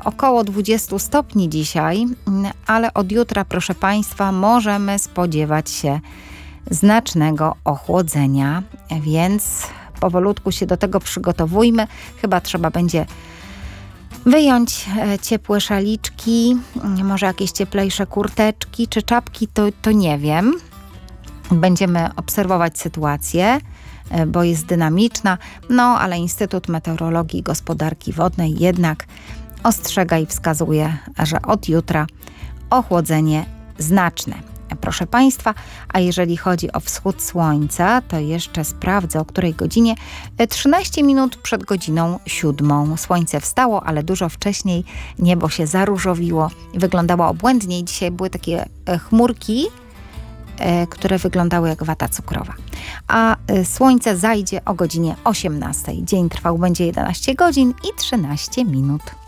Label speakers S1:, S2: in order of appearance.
S1: około 20 stopni dzisiaj, ale od jutra, proszę Państwa, możemy spodziewać się znacznego ochłodzenia, więc powolutku się do tego przygotowujmy. Chyba trzeba będzie wyjąć ciepłe szaliczki, może jakieś cieplejsze kurteczki czy czapki, to nie wiem. Będziemy obserwować sytuację, bo jest dynamiczna, ale Instytut Meteorologii i Gospodarki Wodnej jednak ostrzega i wskazuje, że od jutra ochłodzenie znaczne. Proszę Państwa, a jeżeli chodzi o wschód słońca, to jeszcze sprawdzę, o której godzinie. 13 minut przed godziną 7. Słońce wstało, ale dużo wcześniej niebo się zaróżowiło i wyglądało obłędnie. Dzisiaj były takie chmurki, które wyglądały jak wata cukrowa. A słońce zajdzie o godzinie 18. Dzień trwał będzie 11 godzin i 13 minut.